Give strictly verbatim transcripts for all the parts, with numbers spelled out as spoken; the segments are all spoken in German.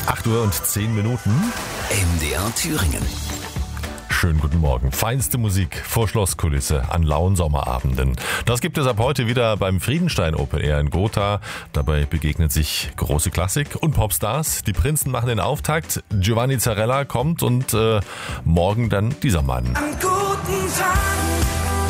acht Uhr und zehn Minuten. M D R Thüringen. Schönen guten Morgen. Feinste Musik vor Schlosskulisse an lauen Sommerabenden. Das gibt es ab heute wieder beim Friedenstein Open Air in Gotha. Dabei begegnen sich große Klassik und Popstars. Die Prinzen machen den Auftakt. Giovanni Zarella kommt und äh, morgen dann dieser Mann. An guten Tagen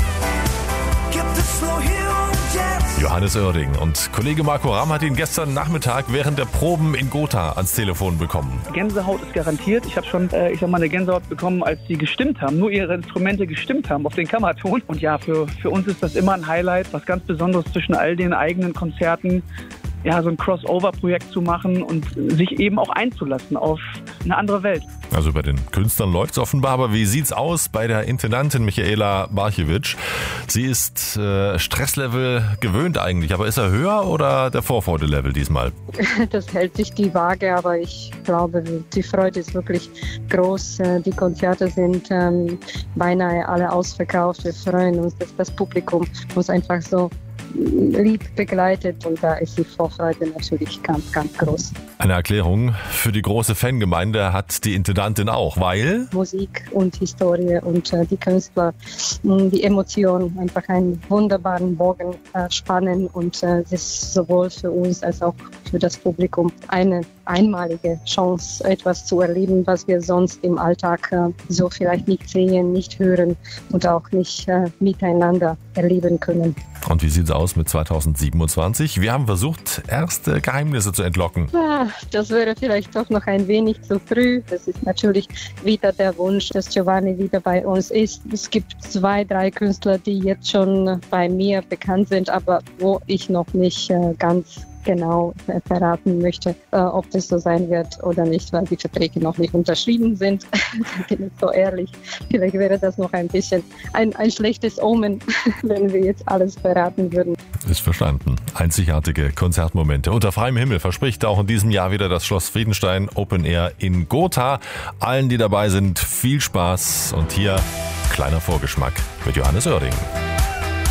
gibt es nur hier und jetzt. Johannes Oerding und Kollege Marco Ramm hat ihn gestern Nachmittag während der Proben in Gotha ans Telefon bekommen. Gänsehaut ist garantiert. Ich habe schon, äh, ich sag mal, eine Gänsehaut bekommen, als sie gestimmt haben, nur ihre Instrumente gestimmt haben auf den Kammerton. Und ja, für, für uns ist das immer ein Highlight, was ganz Besonderes zwischen all den eigenen Konzerten, ja, so ein Crossover-Projekt zu machen und sich eben auch einzulassen auf eine andere Welt. Also bei den Künstlern läuft's offenbar, aber wie sieht's aus bei der Intendantin Michaela Barchewitsch? Sie ist äh, Stresslevel gewöhnt eigentlich, aber ist er höher oder der Vorfreude-Level diesmal? Das hält sich die Waage, aber ich glaube, die Freude ist wirklich groß. Die Konzerte sind ähm, beinahe alle ausverkauft. Wir freuen uns, dass das Publikum uns einfach so lieb begleitet und da ist die Vorfreude natürlich ganz, ganz groß. Eine Erklärung für die große Fangemeinde hat die Intendantin auch, weil Musik und Historie und äh, die Künstler, mh, die Emotionen einfach einen wunderbaren Bogen äh, spannen und äh, es ist sowohl für uns als auch für das Publikum eine einmalige Chance, etwas zu erleben, was wir sonst im Alltag äh, so vielleicht nicht sehen, nicht hören und auch nicht äh, miteinander erleben können. Und wie sieht's aus mit zweitausendsiebenundzwanzig? Wir haben versucht, erste Geheimnisse zu entlocken. Ja, das wäre vielleicht doch noch ein wenig zu früh. Das ist natürlich wieder der Wunsch, dass Giovanni wieder bei uns ist. Es gibt zwei, drei Künstler, die jetzt schon bei mir bekannt sind, aber wo ich noch nicht äh, ganz genau verraten möchte, äh, ob das so sein wird oder nicht, weil die Verträge noch nicht unterschrieben sind. Ich bin jetzt so ehrlich. Vielleicht wäre das noch ein bisschen ein, ein schlechtes Omen, wenn wir jetzt alles verraten würden. Ist verstanden. Einzigartige Konzertmomente unter freiem Himmel verspricht auch in diesem Jahr wieder das Schloss Friedenstein Open Air in Gotha. Allen, die dabei sind, viel Spaß und hier kleiner Vorgeschmack mit Johannes Oerding.